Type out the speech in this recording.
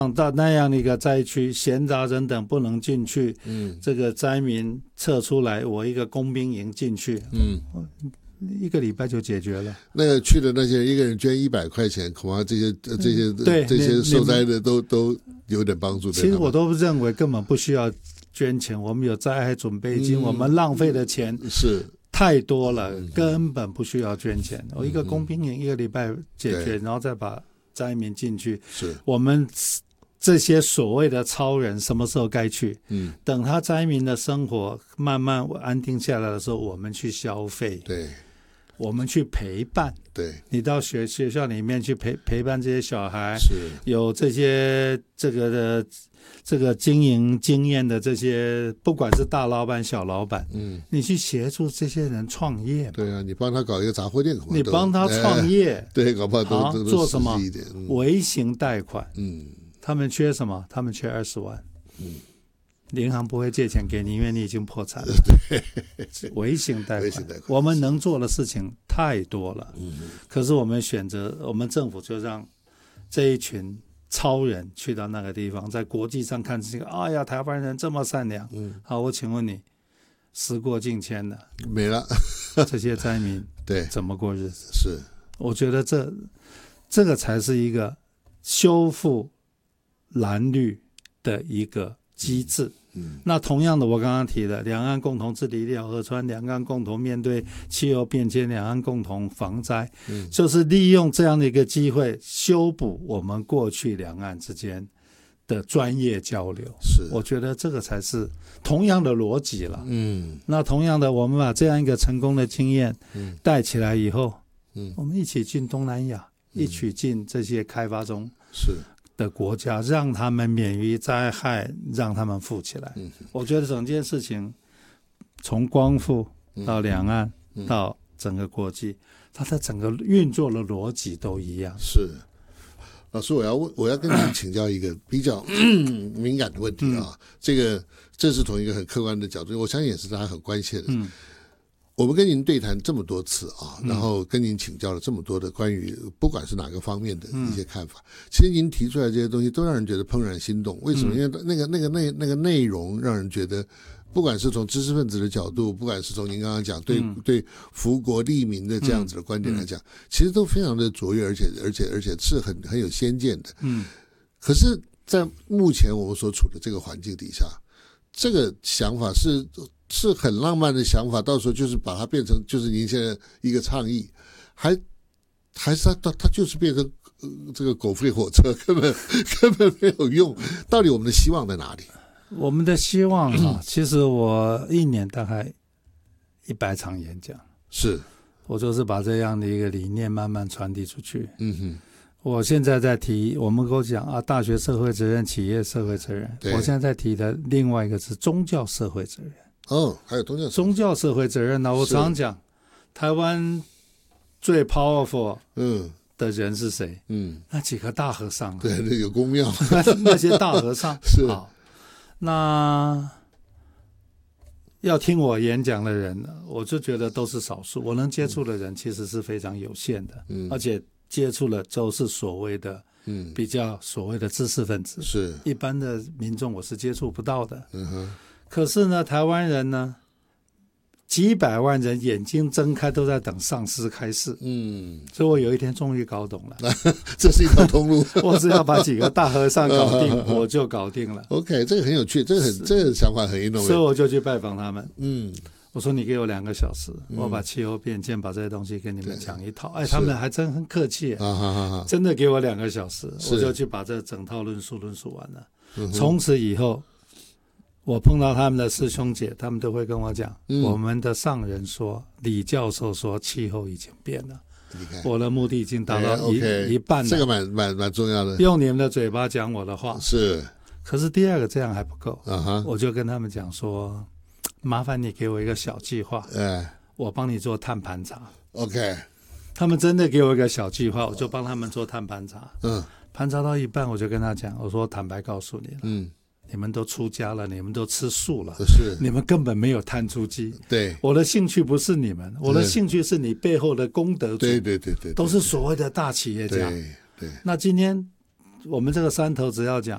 到那样的一个灾区，闲杂人等不能进去，这个灾民撤出来，我一个工兵营进去，1个礼拜就解决了。 那个去的那些一个人捐100块钱，恐怕这些受灾的都有点帮助。 其实我都认为根本不需要捐钱，我们有灾害准备金，我们浪费的钱是太多了，根本不需要捐钱。我一个工兵营1个礼拜解决，然后再把灾民进去。 是我们这些所谓的超人什么时候该去？等他灾民的生活慢慢安定下来的时候，我们去消费， 对， 我们去陪伴。 对， 你到学校里面去陪伴这些小孩， 是有这些这个经营经验的这些，不管是大老板小老板，你去协助这些人创业。 对啊，你帮他搞一个杂货店， 你帮他创业， 对，搞不好都做什么？微型贷款，他们缺什么？他们缺20万，银行不会借钱给你，因为你已经破产了。微型贷款，我们能做的事情太多了，可是我们选择，我们政府就让这一群超人去到那个地方，在国际上看这个，哎呀，台湾人这么善良。好，我请问你，时过境迁了， 没了， 这些灾民对怎么过日子？ 是， 我觉得这个才是一个修复蓝绿的一个机制。那同样的，我刚刚提的两岸共同治理一条河川，两岸共同面对气候变迁，两岸共同防灾，就是利用这样的一个机会修补我们过去两岸之间的专业交流。 是， 我觉得这个才是同样的逻辑了。那同样的，我们把这样一个成功的经验带起来以后，我们一起进东南亚，一起进这些开发中是的国家，让他们免于灾害，让他们富起来。我觉得整件事情从光复到两岸到整个国际，它的整个运作的逻辑都一样。 是，老师，我要跟您请教一个比较敏感的问题啊。这是从一个很客观的角度，我相信也是大家很关切的。我们跟您对谈这么多次啊，然后跟您请教了这么多的关于不管是哪个方面的一些看法，其实您提出来这些东西都让人觉得怦然心动。为什么？因为那个内容让人觉得，不管是从知识分子的角度，不管是从您刚刚讲对福国利民的这样子的观点来讲，其实都非常的卓越，而且是很有先见的。可是，在目前我们所处的这个环境底下，这个想法是很浪漫的想法，到时候就是把它变成就是您现在一个倡议，还是它就是变成这个狗吠火车，根本没有用。到底我们的希望在哪里？ 我们的希望其实我一年大概100场演讲， 是我就是把这样的一个理念慢慢传递出去。我现在在提，我们都讲啊，大学社会责任、企业社会责任。我现在在提的另外一个是宗教社会责任。 还有宗教社会责任呢？我常讲，台湾最 powerful 的人是谁？那几个大和尚。 对，那有公庙， 那些大和尚是。 好，那要听我演讲的人，我就觉得都是少数。我能接触的人其实是非常有限的，而且接触了都是所谓的比较所谓的知识分子， 是一般的民众我是接触不到的。可是呢，台湾人呢，几百万人眼睛睁开都在等上师开示。所以我有一天终于搞懂了， 这是一条通路。 我只要把几个大和尚搞定，我就搞定了。 OK， 这个很有趣，这个想法很 innovative。 所以我就去拜访他们。我说你给我2个小时，我把气候变迁把这些东西跟你们讲一套。他们还真很客气，真的给我2个小时，我就去把这整套论述完了。从此以后，我碰到他们的师兄姐，他们都会跟我讲，我们的上人说，李教授说气候已经变了。我的目的已经达到一半了。这个蛮重要的。 用你们的嘴巴讲我的话是， 可是第2个这样还不够。我就跟他们讲说，麻烦你给我一个小计划，我帮你做碳盘查。 OK， 他们真的给我一个小计划，我就帮他们做碳盘查。盘查到一半，我就跟他讲，我说坦白告诉你了，你们都出家了，你们都吃素了，你们根本没有碳足迹。 对， 我的兴趣不是你们，我的兴趣是你背后的功德主。 对， 都是所谓的大企业家。 对， 那今天我们这个山头只要讲，